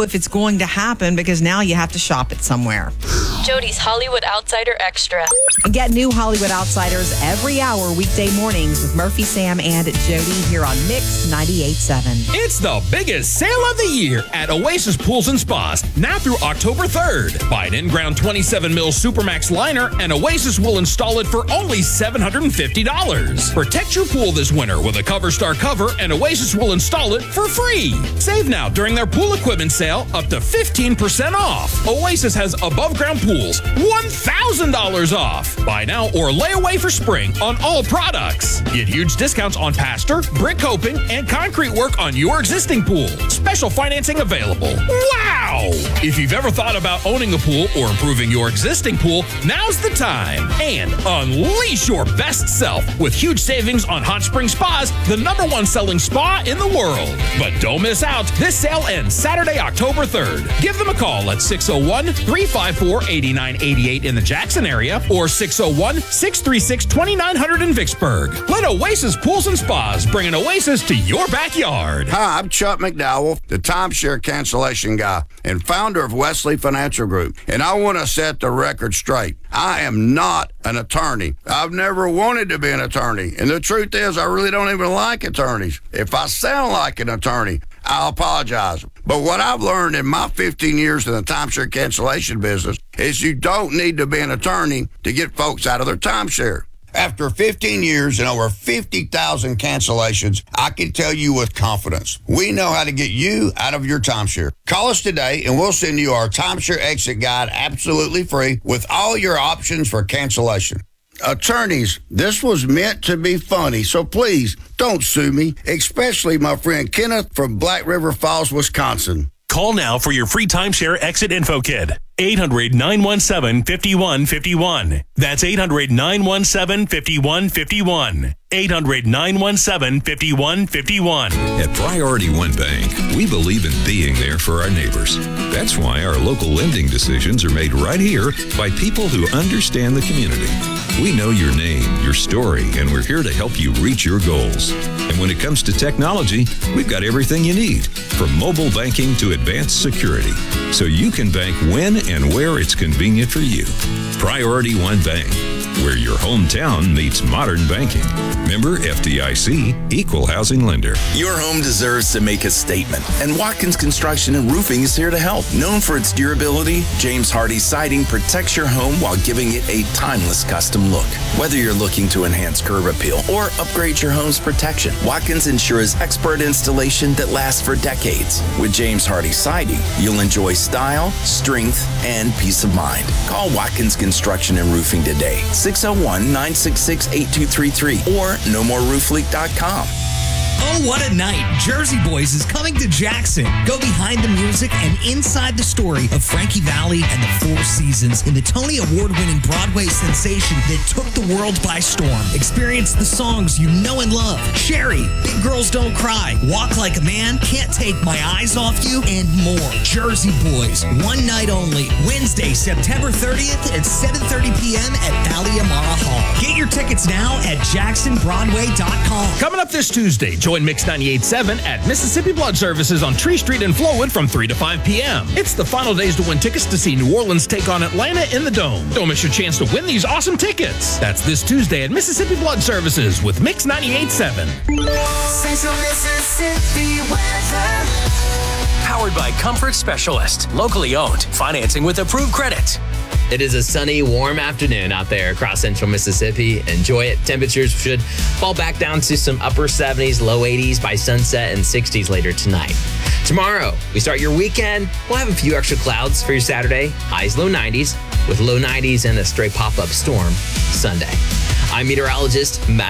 know if it's going to happen because now you have to shop it somewhere. Jody's Hollywood Outsider Extra. Get new Hollywood Outsiders every hour weekday mornings with Murphy, Sam, and Jody here on Mix 98.7. It's the biggest sale of the year at Oasis Pools and Spas, now through October 3rd. Buy an in-ground 27 mil Supermax liner, and Oasis will install it for only $750. Protect your pool this winter with a CoverStar cover, and Oasis will install it for free. Save now during their pool equipment sale up to 15% off. Oasis has above-ground pools, $1,000 off. Buy now or lay away for spring on all products. Get huge discounts on plaster, brick coping, and concrete work on your existing pool. Special financing available. Wow! If you've ever thought about owning a pool or improving your existing pool, now's the time. And unleash your best self with huge savings on Hot Spring Spas, the #1 selling spa in the world. But don't miss out. This sale ends Saturday, October 3rd. Give them a call at 601-354-8988 in the Jackson area or 601-636-2900 in Vicksburg. Let Oasis Pools and Spas bring an oasis to your backyard. Hi, I'm Chuck McDowell, the timeshare cancellation guy and founder of Wesley Financial Group. And I want to set the record straight. I am not an attorney. I've never wanted to be an attorney. And the truth is, I really don't even like attorneys. If I sound like an attorney, I'll apologize. But what I've learned in my 15 years in the timeshare cancellation business is you don't need to be an attorney to get folks out of their timeshare. After 15 years and over 50,000 cancellations, I can tell you with confidence, we know how to get you out of your timeshare. Call us today and we'll send you our timeshare exit guide absolutely free with all your options for cancellation. Attorneys, this was meant to be funny, so please don't sue me, especially my friend Kenneth from Black River Falls, Wisconsin. Call now for your free timeshare exit info kit. 800-917-5151. That's 800-917-5151. 800-917-5151. At Priority One Bank, we believe in being there for our neighbors. That's why our local lending decisions are made right here by people who understand the community. We know your name, your story, and we're here to help you reach your goals. And when it comes to technology, we've got everything you need, from mobile banking to advanced security, so you can bank when and where it's convenient for you. Priority One Bank, where your hometown meets modern banking. Member FDIC, Equal Housing Lender. Your home deserves to make a statement, and Watkins Construction and Roofing is here to help. Known for its durability, James Hardy Siding protects your home while giving it a timeless custom look. Whether you're looking to enhance curb appeal or upgrade your home's protection, Watkins ensures expert installation that lasts for decades. With James Hardy Siding, you'll enjoy style, strength, and peace of mind. Call Watkins Construction and Roofing today, 601-966-8233 or nomoreroofleak.com. Oh, what a night. Jersey Boys is coming to Jackson. Go behind the music and inside the story of Frankie Valli and the Four Seasons in the Tony Award-winning Broadway sensation that took the world by storm. Experience the songs you know and love. Sherry, Big Girls Don't Cry, Walk Like a Man, Can't Take My Eyes Off You, and more. Jersey Boys, one night only. Wednesday, September 30th at 7:30 p.m. at Valley Amara Hall. Get your tickets now at jacksonbroadway.com. Coming up this Tuesday, join Mix 98.7 at Mississippi Blood Services on Tree Street in Flowood from 3 to 5 p.m. It's the final days to win tickets to see New Orleans take on Atlanta in the Dome. Don't miss your chance to win these awesome tickets. That's this Tuesday at Mississippi Blood Services with Mix 98.7. Central Mississippi weather. Powered by Comfort Specialist. Locally owned. Financing with approved credit. It is a sunny, warm afternoon out there across central Mississippi. Enjoy it. Temperatures should fall back down to some upper 70s, low 80s by sunset and 60s later tonight. Tomorrow, we start your weekend. We'll have a few extra clouds for your Saturday. Highs low 90s with low 90s and a stray pop-up storm Sunday. I'm meteorologist Matt